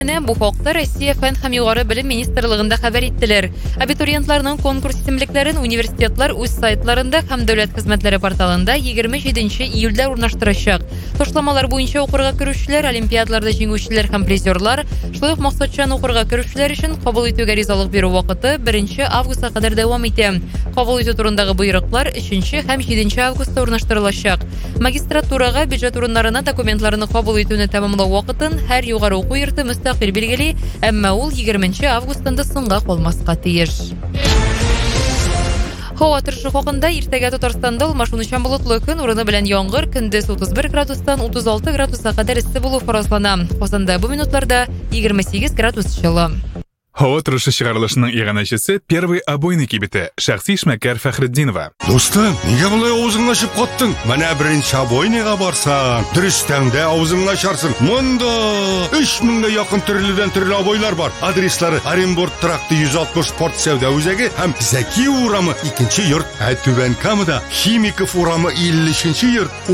Bu haqda Rossiya Fen һәм югары белем министрлыгында хәбәр иттеләр. Абитуриентларның конкурс исемлекләрен университетлар үз сайтларында һәм дәүләт хезмәтләре порталында 27 июльдә урнаштырачак. Ташламалар буенча укырга керүчеләр, олимпиадаларда җиңүчеләр һәм призерлар, шулай ук максатчан укырга керүчеләр өчен кабул итүгә ризалык бирү вакыты 1 августка кадәр дәвам итә. Кабул итү турындагы буйрыклар 3 һәм 7 августта урнаштырылачак. Магистратурага, бюджет урыннарына документларны кабул итүне тәмамлау вакытын һәр югары уку йорты мөстәкыйль белгели, әмма ул 20 августында соңга калмаска тиеш. Һава торышы хакында иртәгә Татарстанда алмашынучан болытлы көн урыны белән яңгыр, көндез 31 градустан 36 градуска кадәр эссе булу фаразлана. Казанда бу минутларда 28 градус җылы. Һава торышы чыгарылышының иганәчесе первый обойный кибете шәхси эшмәкәр Фәхретдинова. Достым, нигә болай авызыңны ачып каттың? Менә беренче обойныйга барсаң, дөрестәңдә авызыңны ачарсың. Монда 3000 якын төрледән төрле обойлар бар. Адреслары: Оренбург тракты 160 спорт сәүдә үзәге һәм Зәки урамы 2нче йорт. Түбән Камада Химиков урамы 50нче йорт.